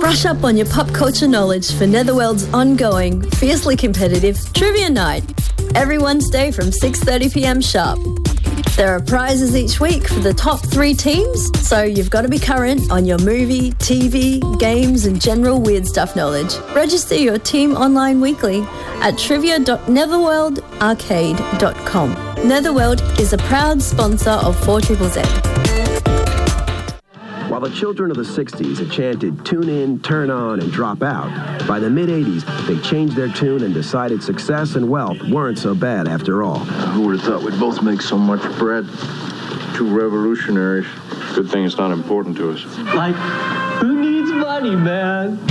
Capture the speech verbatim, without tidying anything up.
Brush up on your pop culture knowledge for Netherworld's ongoing, fiercely competitive Trivia Night, every Wednesday from six thirty p m sharp. There are prizes each week for the top three teams, so you've got to be current on your movie, T V, games and general weird stuff knowledge. Register your team online weekly at trivia dot netherworld arcade dot com. Netherworld is a proud sponsor of four Z Z Z. While the children of the sixties had chanted tune in, turn on, and drop out, by the mid-eighties, they changed their tune and decided success and wealth weren't so bad after all. Who would have thought we'd both make so much bread? Two revolutionaries. Good thing it's not important to us. Like, who needs money, man?